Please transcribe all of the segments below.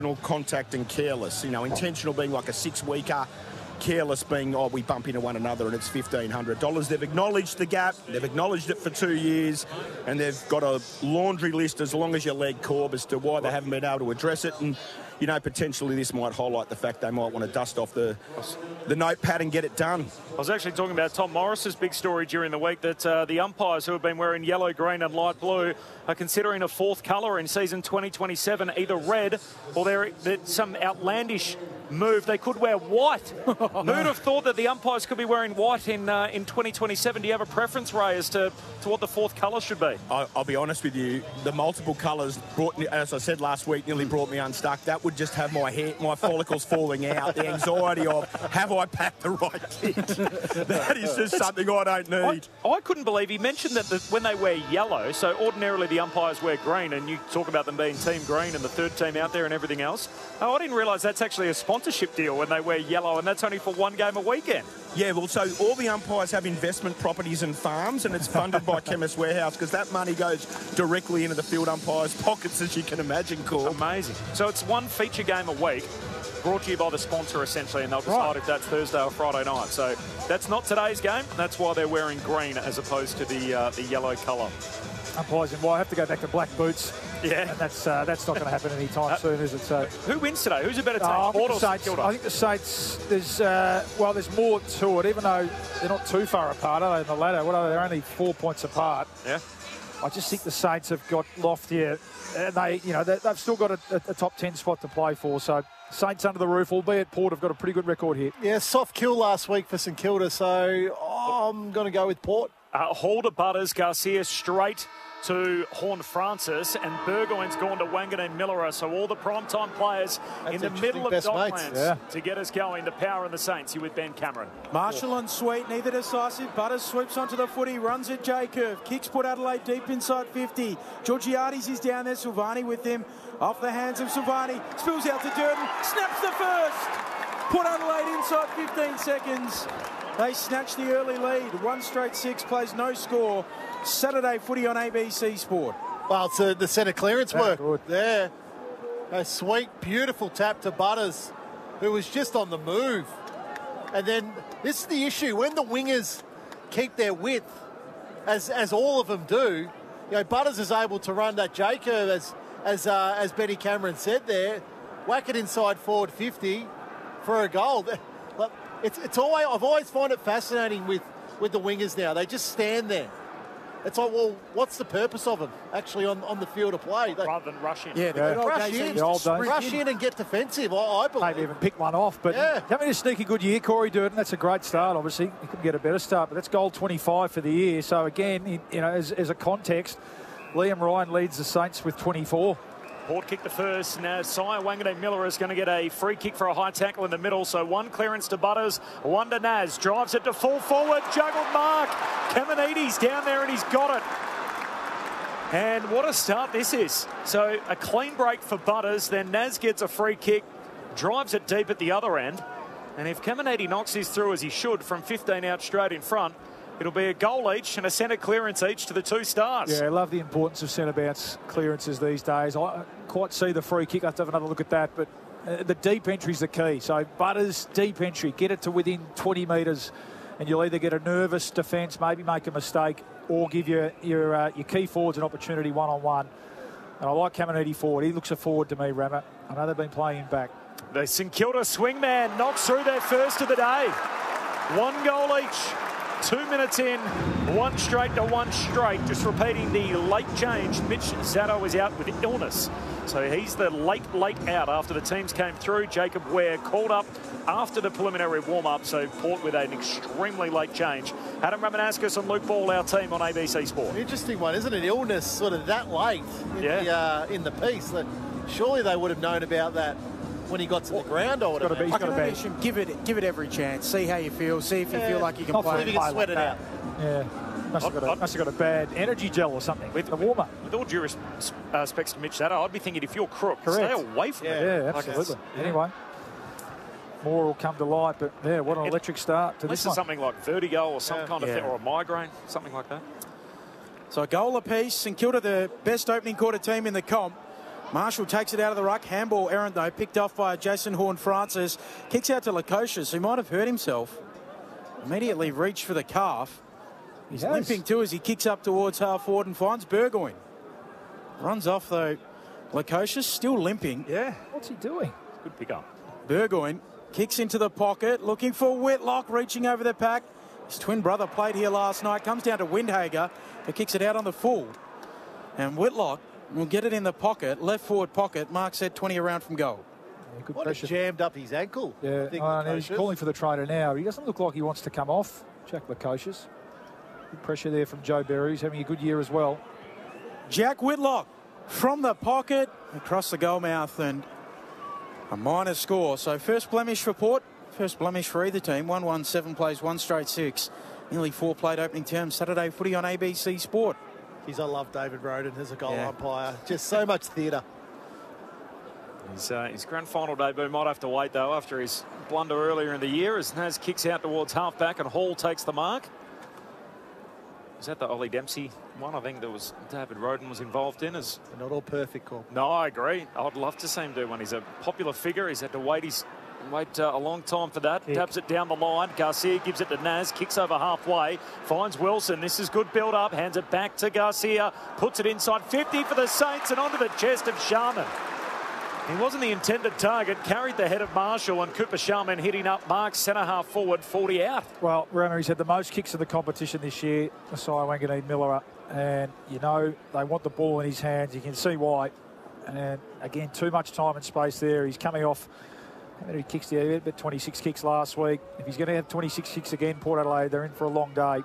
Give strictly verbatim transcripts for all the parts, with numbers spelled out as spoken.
contact and careless. You know, intentional being like a six-weeker, careless being, oh, we bump into one another and it's fifteen hundred dollars. They've acknowledged the gap, they've acknowledged it for two years, and they've got a laundry list as long as your leg corb as to why they haven't been able to address it. And, you know, potentially this might highlight the fact they might want to dust off the, the notepad and get it done. I was actually talking about Tom Morris's big story during the week that uh, the umpires who have been wearing yellow, green and light blue are considering a fourth colour in season twenty twenty-seven, either red or they're, they're some outlandish move. They could wear white. No. Who'd have thought that the umpires could be wearing white in uh, in twenty twenty-seven? Do you have a preference, Ray, as to, to what the fourth colour should be? I, I'll be honest with you, the multiple colours brought, as I said last week, nearly brought me unstuck. That would just have my hair, my follicles falling out. The anxiety of, have I packed the right kit? That is just something I don't need. I, I couldn't believe he mentioned that the, when they wear yellow, so ordinarily the umpires wear green, and you talk about them being team green and the third team out there and everything else. Oh, I didn't realise that's actually a sponsorship deal when they wear yellow, and that's only for one game a weekend. Yeah, well, so all the umpires have investment properties and farms, and it's funded by Chemist Warehouse because that money goes directly into the field umpires' pockets, as you can imagine, Corb. Amazing. So it's one feature game a week, brought to you by the sponsor, essentially, and they'll decide right. if that's Thursday or Friday night. So that's not today's game. That's why they're wearing green as opposed to the uh, the yellow colour. Umpires in white. I have to go back to black boots. Yeah. And that's uh, that's not going to happen anytime uh, soon, is it? So who wins today? Who's a better team? Uh, I, think the Saints, I think the Saints, there's, uh, well, there's more to it, even though they're not too far apart, are they, in the ladder? What are they? They're only four points apart. Yeah. I just think the Saints have got loftier, and they, you know, they, they've still got a, a, a top ten spot to play for. So Saints under the roof, albeit Port have got a pretty good record here. Yeah, soft kill last week for St Kilda, so oh, I'm going to go with Port. Uh, Hall to Butters, Garcia straight to Horn Francis, and Burgoyne's gone to Wanganeen Millera. So all the primetime players That's in the middle of Docklands yeah. to get us going. The Power and the Saints. You with Ben Cameron. Marshall and Sweet, neither decisive. Butters sweeps onto the footy, runs at J-curve. Kicks Port Adelaide deep inside fifty. Georgiades is down there. Silvani with him. Off the hands of Silvani. Spills out to Durden. Snaps the first. Port Adelaide inside fifteen seconds. They snatch the early lead. One straight six, plays no score. Saturday footy on A B C Sport. Well, it's uh, the centre clearance work good. there. A sweet, beautiful tap to Butters, who was just on the move. And then this is the issue. When the wingers keep their width, as as all of them do, you know, Butters is able to run that J-curve, as as uh, as Benny Cameron said there, whack it inside forward fifty for a goal. It's it's always I've always found it fascinating with with the wingers now. They just stand there. It's like, well, what's the purpose of them actually on, on the field of play? They, Rather than rush in. Yeah, yeah. rush in, rush in and get defensive, I, I believe. Maybe even pick one off. But yeah. having a sneaky good year, Corey Durden, that's a great start, obviously. He couldn't get a better start, but that's goal twenty-five for the year. So, again, you know, as, as a context, Liam Ryan leads the Saints with twenty-four. Port kick the first. Now, Sire Wanganeen Millera is going to get a free kick for a high tackle in the middle. So one clearance to Butters, one to Naz. Drives it to full forward. Juggled mark. Kamenides down there and he's got it. And what a start this is. So a clean break for Butters. Then Naz gets a free kick. Drives it deep at the other end. And if Kamenides knocks this through as he should from fifteen out straight in front, it'll be a goal each and a centre clearance each to the two stars. Yeah, I love the importance of centre bounce clearances these days. I quite see the free kick. I have to have another look at that. But uh, the deep entry is the key. So Butters, deep entry. Get it to within twenty metres and you'll either get a nervous defence, maybe make a mistake, or give your, your, uh, your key forwards an opportunity one-on-one. And I like Kamenides forward. He looks a forward to me, Rammer. I know they've been playing him back. The St Kilda swingman knocks through their first of the day. One goal each. Two minutes in, one straight to one straight. Just repeating the late change. Mitch Zatto is out with illness. So he's the late, late out after the teams came through. Jacob Ware called up after the preliminary warm-up. So Port with an extremely late change. Adam Ramanauskas and Luke Ball, our team on A B C Sport. Interesting one, isn't it? Illness sort of that late in, yeah. the, uh, in the piece. That surely they would have known about that when he got to the ground. I would have. I can imagine. Give it, give it every chance. See how you feel. See if you yeah. feel like you can Not play. If you can sweat like it out. Yeah. Must have, got a, must have got a bad energy gel or something with the warm-up. With all due res uh, respects to Mitch Zatto, I'd be thinking if you're crook, Correct. stay away from yeah, it. Yeah, absolutely. Yeah. Anyway, more will come to light, but yeah, what an electric start to this this one. Something like vertigo or some yeah. kind of yeah. thing, or a migraine, something like that. So a goal apiece. St Kilda, the best opening quarter team in the comp. Marshall takes it out of the ruck. Handball errant, though, picked off by Jason Horne-Francis. Kicks out to Lukosius, who might have hurt himself. Immediately reached for the calf. He's Yes. limping too as he kicks up towards half forward and finds Burgoyne. Runs off, though. Lukosius still limping. Yeah. What's he doing? Good pick up. Burgoyne kicks into the pocket, looking for Whitlock, reaching over the pack. His twin brother played here last night. Comes down to Windhager, who kicks it out on the full. And Whitlock will get it in the pocket, left forward pocket. Mark said twenty around from goal. Yeah, good What pressure. a jammed up his ankle. Yeah, I think, uh, and he's Lukosius. calling for the trainer now. He doesn't look like he wants to come off, Jack Lukosius. Good pressure there from Joe Berry. He's having a good year as well. Jack Whitlock from the pocket across the goal mouth, and a minor score. So first blemish for Port, first blemish for either team. one one, seven plays, one straight six. Nearly four played opening term. Saturday footy on A B C Sport. Geez, I love David Roden as a goal Yeah. umpire. Just so much theatre. His, uh, his grand final debut might have to wait, though, after his blunder earlier in the year as Naz kicks out towards half-back and Hall takes the mark. Is that the Ollie Dempsey one? I think that was David Roden was involved in. As They're not all perfect, Call. No, I agree. I'd love to see him do one. He's a popular figure. He's had to wait his wait uh, a long time for that. Kick. Taps it down the line. Garcia gives it to Naz. Kicks over halfway. Finds Wilson. This is good build up. Hands it back to Garcia. Puts it inside fifty for the Saints and onto the chest of Sharman. He wasn't the intended target. Carried the head of Marshall, and Cooper Sharman hitting up Mark centre half forward, forty out. Well, Ramo, he's had the most kicks in the competition this year, Masai Wanganeen Miller, and you know they want the ball in his hands. You can see why. And again, too much time and space there. He's coming off. How many kicks did he have? But twenty-six kicks last week. If he's going to have twenty-six kicks again, Port Adelaide, they're in for a long day.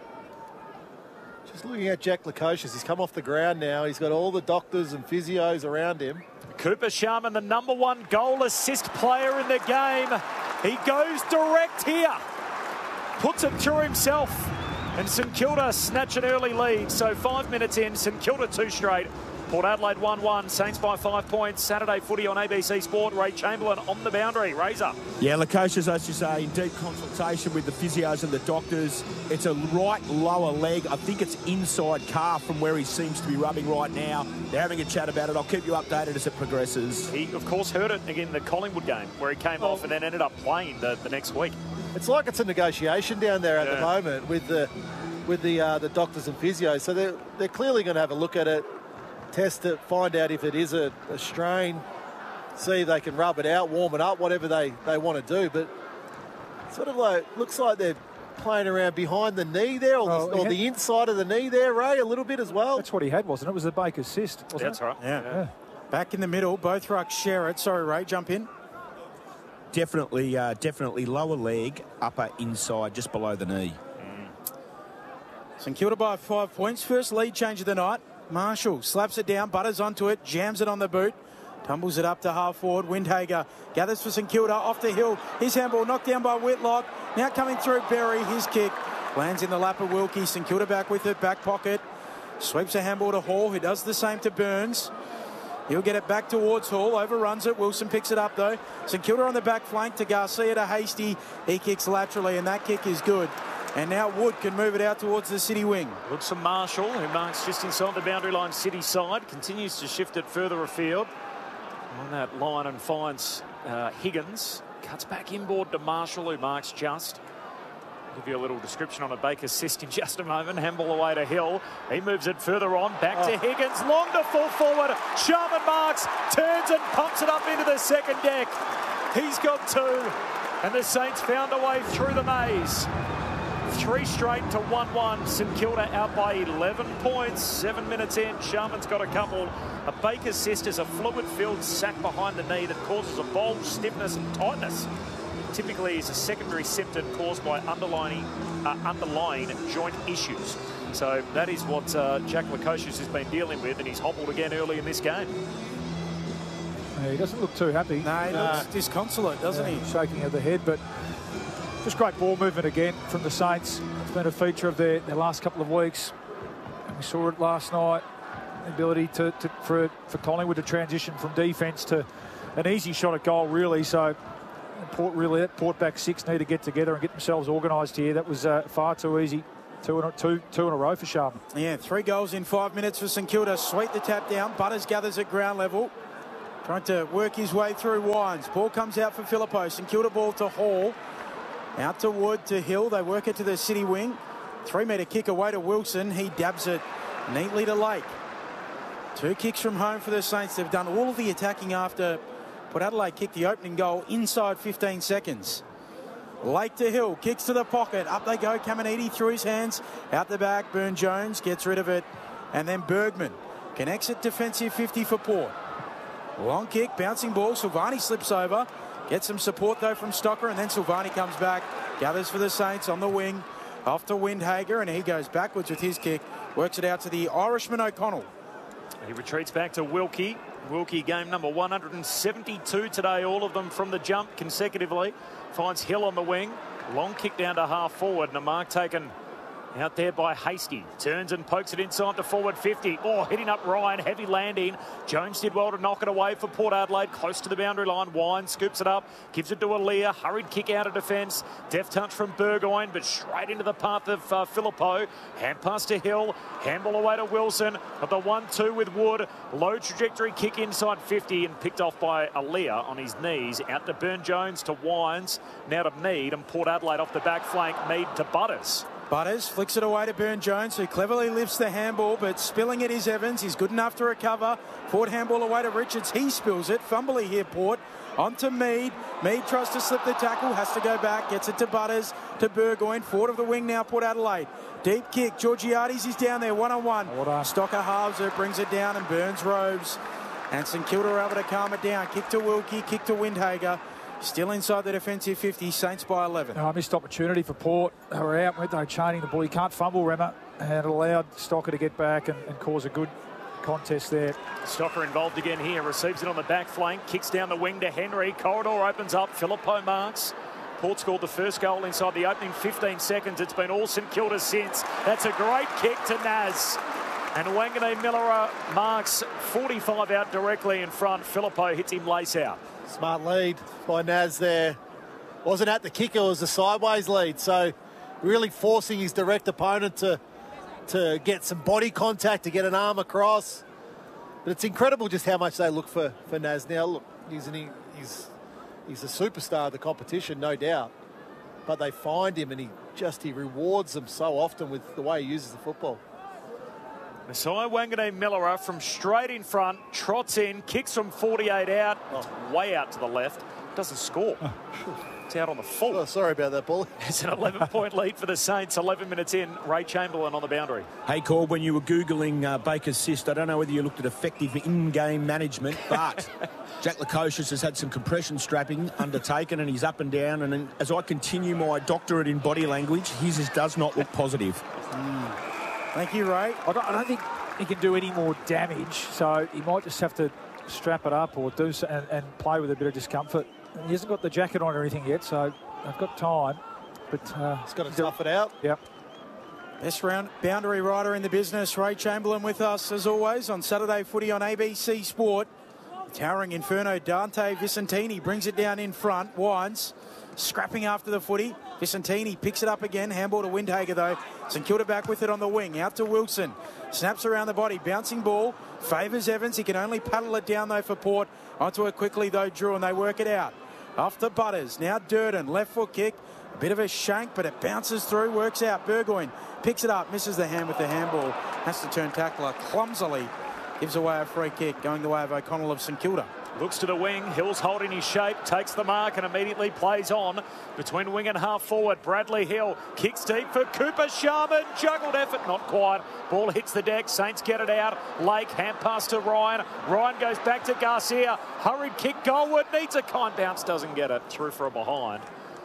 Just looking at Jack Lukosius, he's come off the ground now. He's got all the doctors and physios around him. Cooper Sharman, the number one goal assist player in the game. He goes direct here. Puts it through himself. And St Kilda snatch an early lead. So five minutes in, St Kilda two straight. Port Adelaide one one. Saints by five points. Saturday footy on A B C Sport. Ray Chamberlain on the boundary. Razor. Yeah, Lukosius, as you say, in deep consultation with the physios and the doctors. It's a right lower leg. I think it's inside calf from where he seems to be rubbing right now. They're having a chat about it. I'll keep you updated as it progresses. He, of course, heard it again in the Collingwood game where he came off and then ended up playing the, the next week. It's like it's a negotiation down there at Yeah. the moment with the with the uh, the doctors and physios. So they're they're clearly going to have a look at it, test it, find out if it is a, a strain, see if they can rub it out, warm it up, whatever they, they want to do. But sort of like looks like they're playing around behind the knee there, or, Oh, the, or yeah. the inside of the knee there, Ray, a little bit as well. That's what he had, wasn't it? It was the Baker's cyst, wasn't That's it? right. Yeah. Yeah. Back in the middle, both rucks share it. Sorry, Ray, jump in. Definitely, uh, definitely lower leg, upper inside, just below the knee. St Kilda by five points. First lead change of the night. Marshall slaps it down, butters onto it, jams it on the boot, tumbles it up to half forward. Windhager gathers for St Kilda off the hill. His handball knocked down by Whitlock. Now coming through Berry. His kick lands in the lap of Wilkie. St Kilda back with it, back pocket. Sweeps a handball to Hall, who does the same to Burns. He'll get it back towards Hall, overruns it. Wilson picks it up though. St Kilda on the back flank to Garcia to Hasty. He kicks laterally, and that kick is good. And now Wood can move it out towards the City wing. Looks for Marshall, who marks just inside the boundary line, City side. Continues to shift it further afield. On that line and finds uh, Higgins. Cuts back inboard to Marshall, who marks just. Give you a little description on a Baker's cyst in just a moment. Handball away to Hill. He moves it further on. Back Oh. to Higgins. Long to full forward. Sharman marks. Turns and pumps it up into the second deck. He's got two. And the Saints found a way through the maze. Three straight to one one. St Kilda out by eleven points. Seven minutes in. Sharman's got a couple. A Baker's cyst is a fluid-filled sac behind the knee that causes a bulge, stiffness and tightness. Typically is a secondary symptom caused by underlying, uh, underlying joint issues. So that is what uh, Jack Lukosius has been dealing with, and he's hobbled again early in this game. Yeah, he doesn't look too happy. No, he Nah. looks disconsolate, doesn't Yeah, he? shaking of the head, but just great ball movement again from the Saints. It's been a feature of their, their last couple of weeks. And we saw it last night. The ability to, to for for Collingwood to transition from defence to an easy shot at goal, really. So Port really, Port back six need to get together and get themselves organised here. That was uh, far too easy. Two in a, two, two in a row for Sharman. Yeah, three goals in five minutes for St Kilda. Sweet the tap down. Butters gathers at ground level. Trying to work his way through Wines. Ball comes out for Phillippo. St Kilda ball to Hall. Out to Wood, to Hill. They work it to the city wing. Three-metre kick away to Wilson. He dabs it neatly to Lake. Two kicks from home for the Saints. They've done all of the attacking after Port Adelaide kicked the opening goal inside fifteen seconds. Lake to Hill, kicks to the pocket. Up they go. Caminiti through his hands. Out the back. Byrne-Jones gets rid of it. And then Bergman connects it defensive fifty for Port. Long kick, bouncing ball. Silvani slips over. Gets some support though from Stocker. And then Silvani comes back. Gathers for the Saints on the wing. Off to Windhager. And he goes backwards with his kick. Works it out to the Irishman O'Connell. He retreats back to Wilkie. Wilkie game number one hundred seventy-two today. All of them from the jump consecutively. Finds Hill on the wing. Long kick down to half forward. And a mark taken out there by Hasty. Turns and pokes it inside to forward fifty. Oh, hitting up Ryan. Heavy landing. Jones did well to knock it away for Port Adelaide. Close to the boundary line. Wine scoops it up. Gives it to Aaliyah. Hurried kick out of defence. Deft touch from Burgoyne, but straight into the path of uh, Phillippo. Hand pass to Hill. Handball away to Wilson. Got the one two with Wood. Low trajectory kick inside fifty and picked off by Aaliyah on his knees. Out to Byrne-Jones to Wines. Now to Mead, and Port Adelaide off the back flank. Mead to Butters. Butters flicks it away to Byrne-Jones, who cleverly lifts the handball, but spilling it is Evans. He's good enough to recover. Port handball away to Richards. He spills it. Fumbly here, Port. On to Mead. Mead tries to slip the tackle. Has to go back. Gets it to Butters. To Burgoyne. Forward of the wing now, Port Adelaide. Deep kick. Georgiades is down there. One-on-one. Stocker halves it. Brings it down and Burns roves. And St Kilda are able to calm it down. Kick to Wilkie. Kick to Windhager. Still inside the defensive fifty. Saints by eleven. Oh, missed opportunity for Port. They were out, weren't they, chaining the ball. He can't fumble, Remmer, and it allowed Stocker to get back and, and cause a good contest there. Stocker involved again here. Receives it on the back flank. Kicks down the wing to Henry. Corridor opens up. Phillippo marks. Port scored the first goal inside the opening fifteen seconds. It's been all St Kilda since. That's a great kick to Naz. And Wangane Miller marks forty-five out directly in front. Phillippo hits him lace out. Smart lead by Naz there. Wasn't at the kicker, it was a sideways lead. So really forcing his direct opponent to, to get some body contact, to get an arm across. But it's incredible just how much they look for, for Naz now. Look, he's, an, he's, he's a superstar of the competition, no doubt. But they find him and he just he rewards them so often with the way he uses the football. Messiah Wangane Miller from straight in front, trots in, kicks from forty-eight out, oh. way out to the left, doesn't score. Oh. It's out on the full. Oh, sorry about that, Bull. It's an eleven-point lead for the Saints, eleven minutes in. Ray Chamberlain on the boundary. Hey, Corb, when you were Googling uh, Baker's assist, I don't know whether you looked at effective in-game management, but Jack Lukosius has had some compression strapping undertaken and he's up and down. And as I continue my doctorate in body language, his does not look positive. Mm. Thank you, Ray. I don't, I don't think he can do any more damage, so he might just have to strap it up or do so, and, and play with a bit of discomfort. He hasn't got the jacket on or anything yet, so they've got time. But uh, he's got to tough it out. Yep. Best round boundary rider in the business, Ray Chamberlain, with us as always on Saturday Footy on A B C Sport. Towering Inferno, Dante Vicentini brings it down in front. Wines scrapping after the footy. Vicentini picks it up again. Handball to Windhager though. St Kilda back with it on the wing. Out to Wilson. Snaps around the body. Bouncing ball. Favours Evans. He can only paddle it down though for Port. Onto it quickly though, Drew, and they work it out. Off to Butters. Now Durden. Left foot kick. A bit of a shank, but it bounces through. Works out. Burgoyne picks it up. Misses the hand with the handball. Has to turn tackler clumsily. Gives away a free kick. Going the way of O'Connell of St Kilda. Looks to the wing. Hill's holding his shape. Takes the mark and immediately plays on. Between wing and half forward. Bradley Hill kicks deep for Cooper Sharman. Juggled effort. Not quite. Ball hits the deck. Saints get it out. Lake. Hand pass to Ryan. Ryan goes back to Garcia. Hurried kick. Goalwood needs a kind bounce. Doesn't get it. Through for a behind.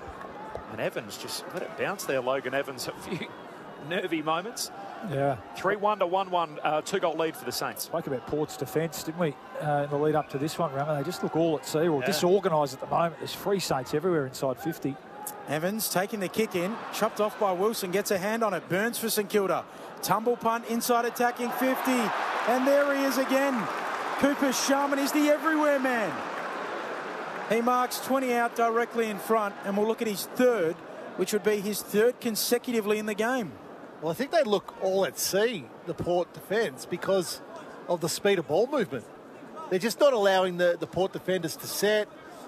And Evans just let it bounce there. Logan Evans. A few nervy moments. Yeah. three one to one one, uh, two-goal lead for the Saints. Spoke about Port's defence, didn't we, uh, in the lead up to this one, Rammer? They just look all at sea or yeah. disorganised at the moment. There's free Saints everywhere inside fifty. Evans taking the kick in, chopped off by Wilson, gets a hand on it. Burns for St Kilda. Tumble punt, inside attacking fifty. And there he is again. Cooper Sharman is the everywhere man. He marks twenty out directly in front, and we'll look at his third, which would be his third consecutively in the game. Well, I think they look all at sea, the Port defence, because of the speed of ball movement. They're just not allowing the, the Port defenders to set.